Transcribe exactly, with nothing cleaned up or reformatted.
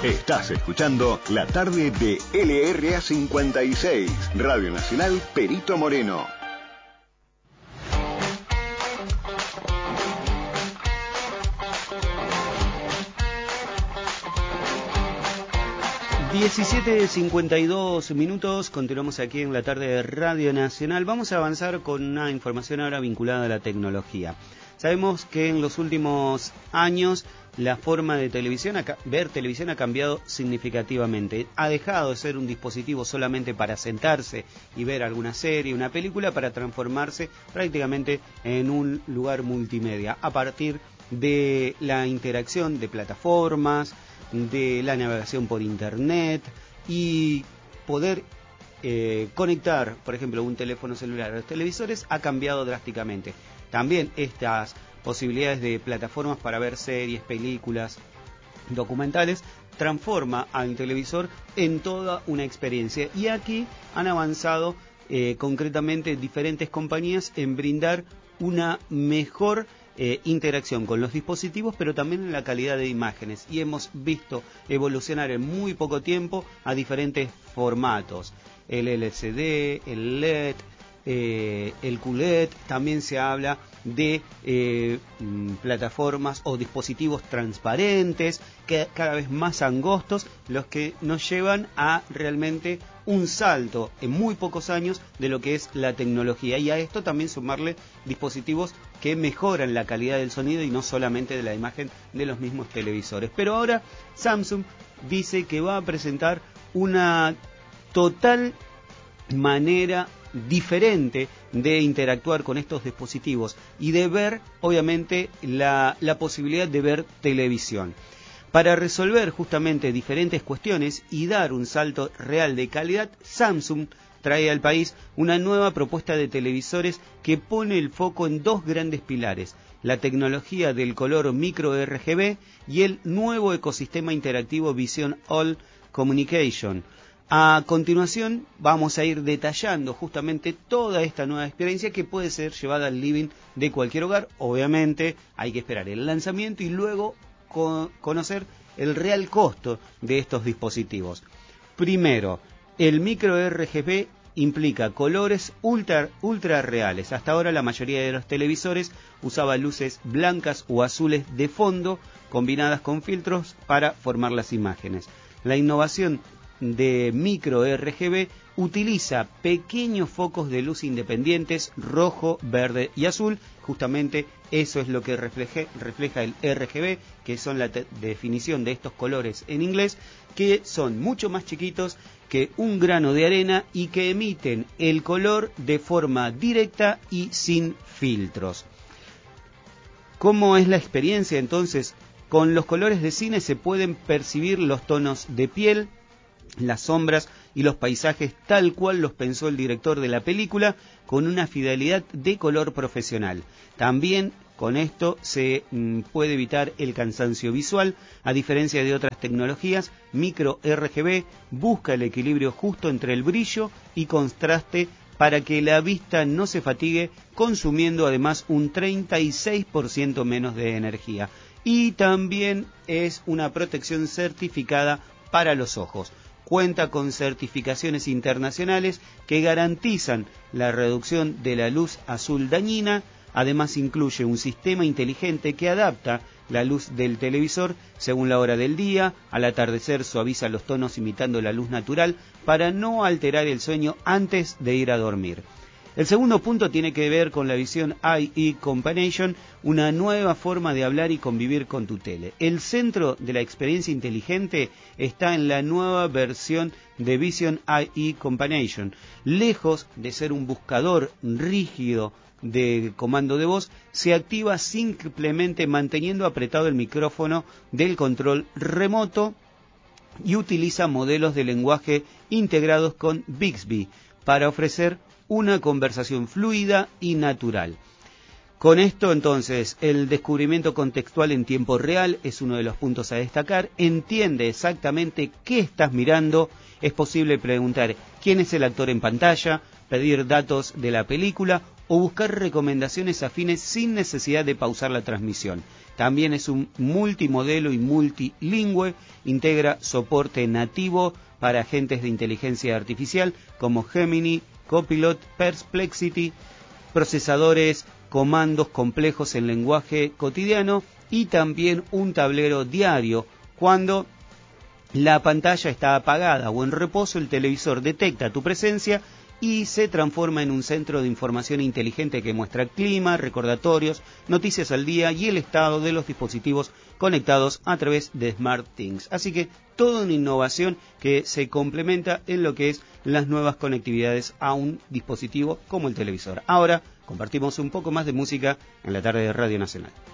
Estás escuchando la tarde de L R A cincuenta y seis, Radio Nacional Perito Moreno. diecisiete cincuenta y dos minutos, continuamos aquí en la tarde de Radio Nacional. Vamos a avanzar con una información ahora vinculada a la tecnología. Sabemos que en los últimos años la forma de televisión, ver televisión ha cambiado significativamente. Ha dejado de ser un dispositivo solamente para sentarse y ver alguna serie, una película, para transformarse prácticamente en un lugar multimedia a partir de la interacción de plataformas, de la navegación por internet y poder eh, conectar, por ejemplo, un teléfono celular a los televisores ha cambiado drásticamente. También estas posibilidades de plataformas para ver series, películas, documentales, transforma al televisor en toda una experiencia. Y aquí han avanzado eh, concretamente diferentes compañías en brindar una mejor Eh, interacción con los dispositivos, pero también en la calidad de imágenes, y hemos visto evolucionar en muy poco tiempo a diferentes formatos, el L C D, el L E D, eh, el Q L E D. También se habla de eh, plataformas o dispositivos transparentes, que cada vez más angostos, los que nos llevan a realmente un salto en muy pocos años de lo que es la tecnología, y a esto también sumarle dispositivos que mejoran la calidad del sonido y no solamente de la imagen de los mismos televisores. Pero ahora Samsung dice que va a presentar una total manera diferente de interactuar con estos dispositivos y de ver, obviamente, la, la posibilidad de ver televisión. Para resolver justamente diferentes cuestiones y dar un salto real de calidad, Samsung trae al país una nueva propuesta de televisores que pone el foco en dos grandes pilares: la tecnología del color micro R G B y el nuevo ecosistema interactivo Vision All Communication. A continuación vamos a ir detallando justamente toda esta nueva experiencia que puede ser llevada al living de cualquier hogar. Obviamente hay que esperar el lanzamiento y luego conocer el real costo de estos dispositivos. Primero, el micro R G B implica colores ultra, ultra reales. Hasta ahora la mayoría de los televisores usaba luces blancas o azules de fondo combinadas con filtros para formar las imágenes. La innovación de micro R G B utiliza pequeños focos de luz independientes, rojo, verde y azul. Justamente eso es lo que refleje, refleja el R G B, que son la definición de estos colores en inglés, que son mucho más chiquitos que un grano de arena y que emiten el color de forma directa y sin filtros. ¿Cómo es la experiencia entonces? Con los colores de cine se pueden percibir los tonos de piel, las sombras y los paisajes tal cual los pensó el director de la película, con una fidelidad de color profesional. También con esto se mm, puede evitar el cansancio visual. A diferencia de otras tecnologías, micro R G B busca el equilibrio justo entre el brillo y contraste para que la vista no se fatigue, consumiendo además un treinta y seis por ciento menos de energía. Y también es una protección certificada para los ojos. Cuenta con certificaciones internacionales que garantizan la reducción de la luz azul dañina. Además incluye un sistema inteligente que adapta la luz del televisor según la hora del día. Al atardecer suaviza los tonos imitando la luz natural para no alterar el sueño antes de ir a dormir. El segundo punto tiene que ver con la Vision I E Combination, una nueva forma de hablar y convivir con tu tele. El centro de la experiencia inteligente está en la nueva versión de Vision I E Combination. Lejos de ser un buscador rígido de comando de voz, se activa simplemente manteniendo apretado el micrófono del control remoto y utiliza modelos de lenguaje integrados con Bixby para ofrecer una conversación fluida y natural. Con esto, entonces, el descubrimiento contextual en tiempo real es uno de los puntos a destacar. Entiende exactamente qué estás mirando. Es posible preguntar quién es el actor en pantalla, pedir datos de la película o buscar recomendaciones afines sin necesidad de pausar la transmisión. También es un multimodelo y multilingüe, integra soporte nativo para agentes de inteligencia artificial como Gemini, Copilot, Perplexity, procesadores, comandos complejos en lenguaje cotidiano y también un tablero diario. Cuando la pantalla está apagada o en reposo, el televisor detecta tu presencia y se transforma en un centro de información inteligente que muestra clima, recordatorios, noticias al día y el estado de los dispositivos conectados a través de SmartThings. Así que toda una innovación que se complementa en lo que es las nuevas conectividades a un dispositivo como el televisor. Ahora compartimos un poco más de música en la tarde de Radio Nacional.